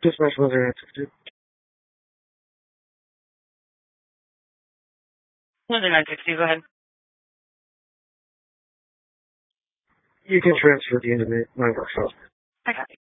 Dispatch 10962. 10960, go ahead. You can transfer the into my workshop. I got it.